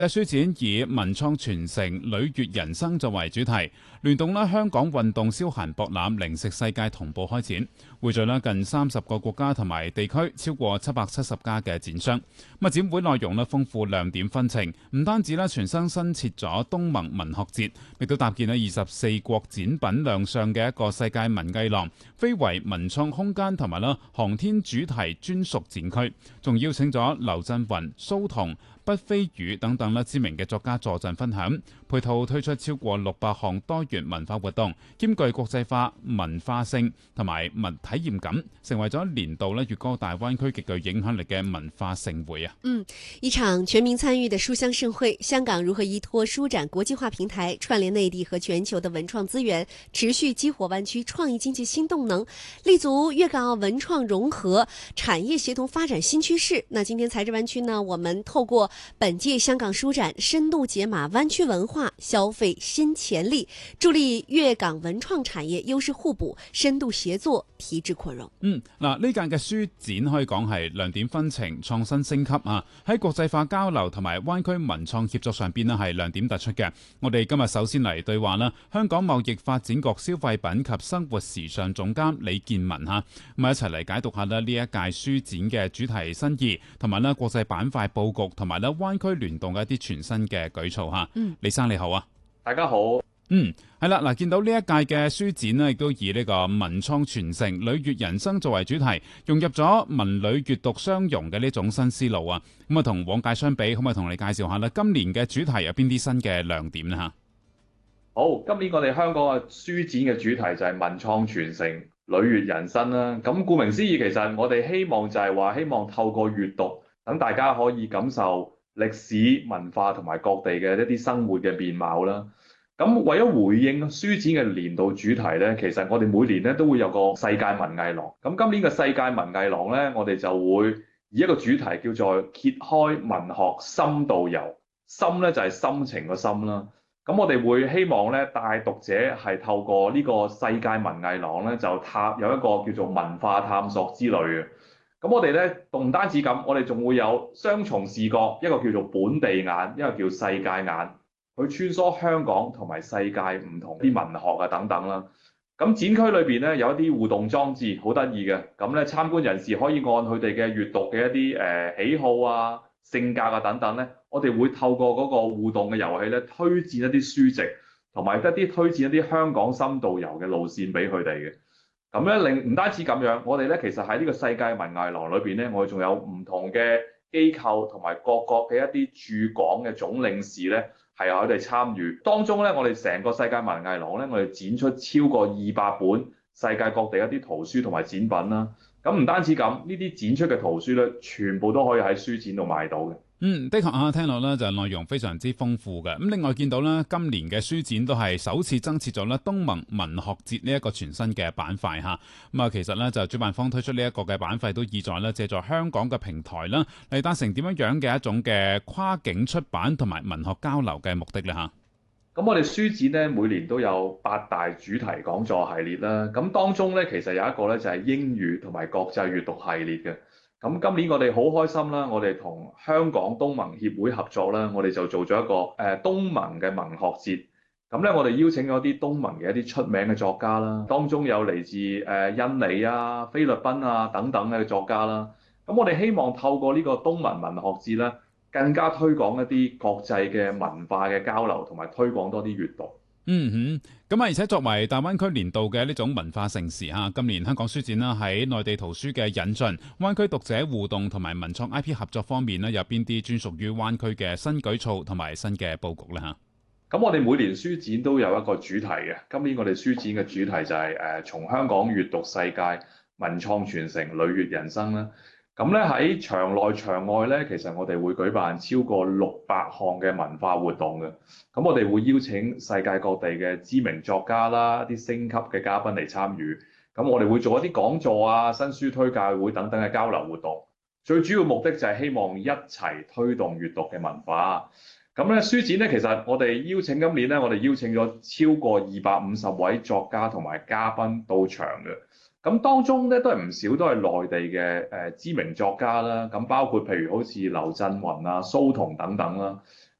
書展以文創傳承、旅悅人生作為主題，聯動香港運動消閒博覽零食世界同步開展，匯聚近30個國家同埋地區，超過770家嘅展商。展會內容豐富亮點紛呈，唔單止全新設咗東盟文學節，亦都搭建24國展品亮相嘅一個世界文藝廊、非遺文創空間同埋航天主題專屬展區，仲邀請咗劉震雲、蘇童、畢飛宇等等知名嘅作家助陣分享，配套推出超過600項多元文化活動，兼具國際化、文化性同埋文體驗感，成為咗年度粵港澳大灣區極具影響力嘅文化盛會啊！ 一場全民參與的書香盛會，香港如何依託書展國際化平台，串聯內地和全球的文創資源，持續激活灣區創意經濟新動能，立足粵港澳文創融合產業協同發展新趨勢。那今天財智灣區呢，我們透過本屆香港書展深度解碼灣區文化消費新潛力，助力粵港文創產業優勢互補，深度協作，提質擴容。 呢屆嘅書展可以講係亮點紛呈、創新升級啊！喺國際化交流同埋灣區文創協作上邊呢係亮點突出嘅。我哋今日首先嚟對話啦，香港貿易發展局消費品及生活時尚總監李建文嚇，咁一齊嚟解讀下呢一屆書展嘅主題新意，同埋國際板塊佈局，同埋灣區聯動嘅一啲全新嘅舉措嚇。李生你好啊！ 大家好。 係啦，嗱，見到呢一屆嘅書展呢，亦都以呢個文創傳承、旅悅人生作為主題，融入咗文旅閱讀相融嘅呢種新思路啊。咁啊，同往屆相比，可唔可以同你介紹下呢？今年嘅主題有邊啲新嘅亮點呢？嚇， 好，今年我哋香港嘅書展嘅主題就係文創傳承、旅悅人生啦。咁顧名思義，其實我哋希望就係話，希望透過閱讀，等大家可以感受歷史文化同埋各地嘅一啲生活嘅面貌啦。咁為咗回應書展嘅年度主題呢，其實我哋每年咧都會有個世界文藝廊。咁今年嘅世界文藝廊呢，我哋就會以一個主題叫做揭開文學深度遊。深呢就係心情個心啦。咁我哋會希望咧帶讀者係透過呢個世界文藝廊咧，就有一個叫做文化探索之旅嘅。咁我哋咧唔單止咁，我哋仲會有雙重視覺，一個叫做本地眼，一個叫世界眼。去穿梭香港同埋世界唔同啲文學啊等等啦。咁展區裏邊咧有一啲互動裝置，好得意嘅。咁咧參觀人士可以按佢哋嘅閱讀嘅一啲喜好啊、性格啊等等咧，我哋會透過嗰個互動嘅遊戲咧，推薦一啲書籍，同埋推薦一啲香港深度遊嘅路線俾佢哋嘅。咁咧唔單止咁樣，我哋咧其實喺呢個世界文藝廊裏邊咧，我哋仲有唔同嘅機構同埋各國嘅一啲駐港嘅總領事咧。係啊，佢哋參與當中咧，我哋成個世界文藝廊咧，我哋展出超過200本世界各地一啲圖書同埋展品啦。咁唔單止咁，呢啲展出嘅圖書咧，全部都可以喺書展度買到嘅。 的確啊，聽落咧就內容非常之豐富嘅。咁另外見到咧，今年嘅書展都係首次增設咗咧東盟文學節呢一個全新嘅板塊嚇。咁啊，其實咧就主辦方推出呢一個嘅板塊，都意在咧借助香港嘅平台啦，嚟達成點樣嘅一種嘅跨境出版同埋文學交流嘅目的咧嚇。 咁我哋書展咧每年都有8大主題講座系列啦。咁當中咧其實有一個咧就係英語同埋國際閱讀系列嘅。咁今年我哋好開心啦，我哋同香港東盟協會合作啦，我哋就做咗一個東盟嘅文學節。咁咧我哋邀請咗啲東盟嘅一啲出名嘅作家啦，當中有嚟自印尼啊、菲律賓啊等等嘅作家啦。咁我哋希望透過呢個東盟文學節咧，更加推廣一啲國際嘅文化嘅交流，同埋推廣多啲閱讀。 咁而且作為大灣區年度嘅呢種文化盛事嚇，今年香港書展啦喺內地圖書嘅引進、灣區讀者互動同埋文創 IP 合作方面咧，有邊啲專屬於灣區嘅新舉措同埋新嘅佈局咧嚇？ 咁我哋每年書展都有一個主題嘅，今年我哋書展嘅主題就係從香港閱讀世界、文創傳承、旅悅人生啦。咁咧喺場內場外咧，其實我哋會舉辦超過600項嘅文化活動嘅。咁我哋會邀請世界各地嘅知名作家啦、一啲星級嘅嘉賓嚟參與。咁我哋會做一啲講座啊、新書推介會等等嘅交流活動。最主要目的就係希望一齊推動閱讀嘅文化。咁咧書展咧，其實我哋今年咧，我哋邀請咗超過250位作家同埋嘉賓到場嘅。咁當中咧都係唔少都係內地嘅知名作家啦，咁包括譬如好似劉震雲啊、蘇童等等啦。